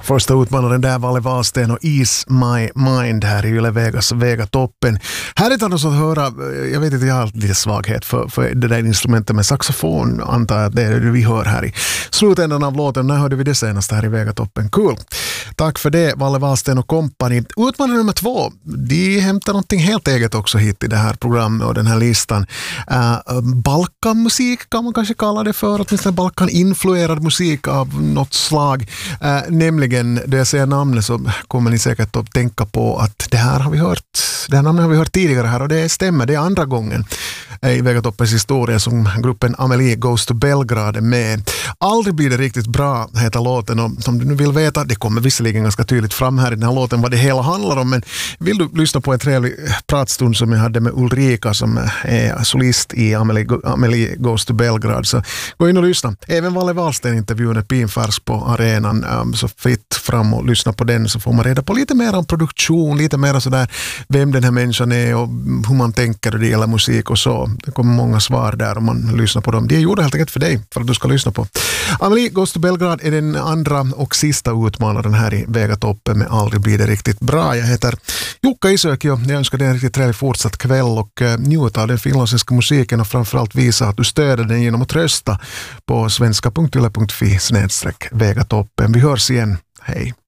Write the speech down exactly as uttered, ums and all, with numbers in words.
Första utmanaren där var Wahlsten och Ease My Mind här i Yle Vegas Vegatoppen. Härligt att höra, jag vet inte, jag har lite svaghet för, för det där instrumentet med saxofon, antar jag att det är det vi hör här i slutändan av låten. När hörde vi det senast här i Vegatoppen? Cool. Tack för det, Valle Wahlsten och kompani. Utmanare nummer två, de hämtar någonting helt eget också hit i det här programmet och den här listan. Uh, Balkanmusik kan man kanske kalla det för, åtminstone Balkan-influerad musik av något slag. Uh, nämligen då jag säger namnet så kommer ni säkert att tänka på att det här har vi hört, det här namnet har vi hört tidigare här och det stämmer, det är andra gången i Vegatoppens historia som gruppen Amelie Goes to Belgrade är med. Aldrig blir det riktigt bra, heter låten, och som du nu vill veta, det kommer visserligen ganska tydligt fram här i den här låten vad det hela handlar om, men vill du lyssna på en trevlig pratstund som jag hade med Ulrika som är solist i Amelie, Amelie Goes to Belgrade, så gå in och lyssna. Även Valle Wahlsten intervjun är pinfärs på arenan, så fritt fram och lyssna på den så får man reda på lite mer om produktion, lite mer sådär vem den här människan är och hur man tänker då det gäller musik och så. Det kommer många svar där om man lyssnar på dem. Det är gjorda helt enkelt för dig, för att du ska lyssna på. Amelie Goes to Belgrade är den andra och sista utmanaren här i Vegatoppen med Aldrig blir det riktigt bra. Jag heter Jukka Isök och jag önskar dig en riktigt trevlig fortsatt kväll och njuta av den finlandssvenska musiken och framförallt visa att du stöder den genom att rösta på svenska punkt yle punkt fi snedstreck Vegatoppen. Vi hörs igen. Hej.